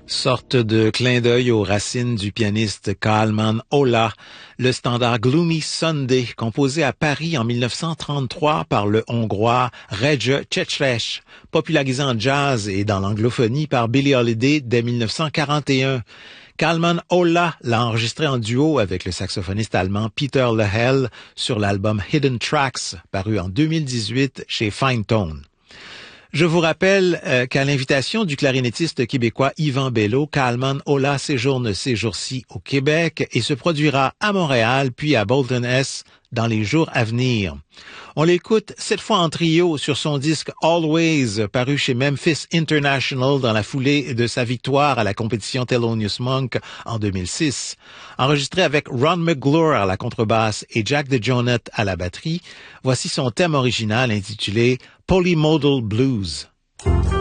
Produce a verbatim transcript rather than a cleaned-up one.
Sorte de clin d'œil aux racines du pianiste Kálmán Olah, le standard Gloomy Sunday, composé à Paris en mille neuf cent trente-trois par le Hongrois Rege Cecses, popularisé en jazz et dans l'anglophonie par Billie Holiday dès mille neuf cent quarante et un. Kálmán Olah l'a enregistré en duo avec le saxophoniste allemand Peter Lehel sur l'album Hidden Tracks, paru en deux mille dix-huit chez Fine Tone. Je vous rappelle euh, qu'à l'invitation du clarinettiste québécois Yvan Bello, Kálmán Olah séjourne ces jours-ci au Québec et se produira à Montréal puis à Bolton S dans les jours à venir. On l'écoute cette fois en trio sur son disque Always, paru chez Memphis International dans la foulée de sa victoire à la compétition Thelonious Monk en deux mille six. Enregistré avec Ron McGlure à la contrebasse et Jack DeJohnette à la batterie, voici son thème original intitulé Polymodal Blues.